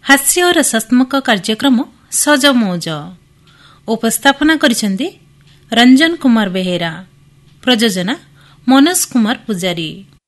हास्य और रसात्मक कार्यक्रम सज मौज उपस्थापना करिसेंती रंजन कुमार बेहेरा प्रयोजना मनोज कुमार पुजारी।